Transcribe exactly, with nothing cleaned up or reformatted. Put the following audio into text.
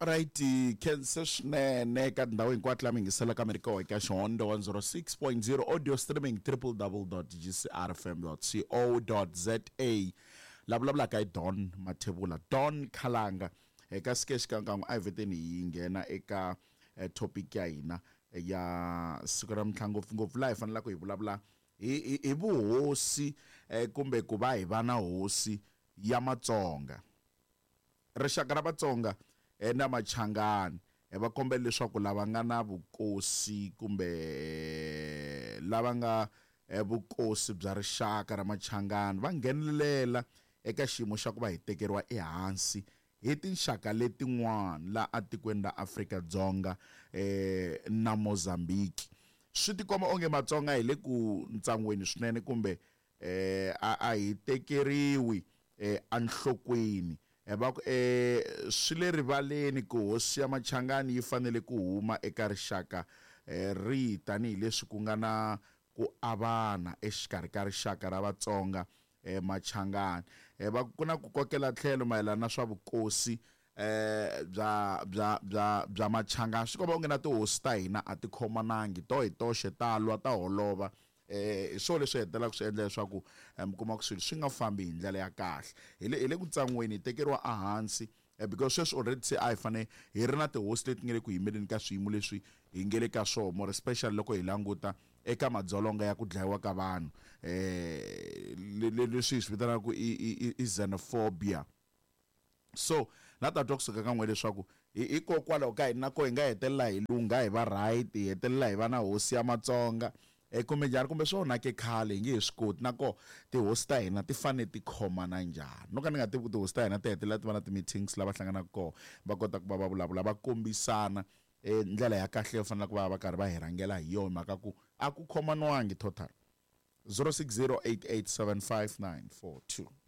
Right, Kansas swinene eka ndhawu hinkwato lama yingisela ka Amerika eka Xondo one oh six point oh audio streaming w w w dot g c r f m dot co dot z a lavulavula ka Don Mathebula Don Khalanga eka sketch kankangu a veteni hi nghena eka eh, topic ya hina ya siku ra mtlhango ngopfungopfu laha hi fanelaka hi vulavula hi hi vuhosi eh, kumbe ku va hi va na hosi ya Matsonga. Rixaka ra Vatsonga na Machangani va kombela leswaku lava nga na vukosi kumbe lava nga vukosi bya rixaka ra Machangani va nghenelela eka xiyimo xa ku va hi tekeriwa ehansi hi tinxaka letin'wana la atikweni la Afrika-Dzonga eh, na Mozambique. Swi tikomba onge Matsonga hi le ku ntsangweni swinene kumbe eh, a, a hi tekeriwi eh, anhlokweni. Eba eh swi le rivaleni ku hosi ya Machangani yi fanele ku huma eka rixaka eh, ri tani leswi ku nga na ku avana exikarhi ka rixaka ra Vatsonga eh, Machangani. Eba ku na ku kokela tlhelo mayelana na swa vukosi eh bya bya bya bya Machangani. Swi komba onge na tihosi ta hina a ti khomanangi to hi toxe talwa ta holova. Eh so leswi hetela ku swi endla leswaku mi kuma ku swilo swi nga fambi hi ndlela ya kahle hi le hi le ku tsangweni hi tekeriwa ehansi because sweswi already se a hi fane hi ri na tihosi leti nga le ku yimeleni ka swiyimo leswi hi nge le ka swona more especially loko hi languta eka madzolonga ya ku dlayiwa ka vanhu eh leswi hi swi vitanaka i xenophobia. So na ta twa kusuka ka n'we leswaku hikokwalaho ka hina ko hi nga hetelela hi lunga hi va right hi hetelela hi va na hosi ya Matsonga e kumbe njhani kumbe swona ke khale hi nge hi swi koti nako tihosi ta hina ti fane ti khomana njhani no ka ni nga tivi ku tihosi ta hina ti hetelela ti va na ti-meetings lava hlanganaka kona va kota ku va va vulavula va kombisana e ndlela ya kahle yo fanele ku va va karhi va hi rhangela hi yona mhaka ku a ku khomaniwangi total zero six zero eight eight seven five nine four two.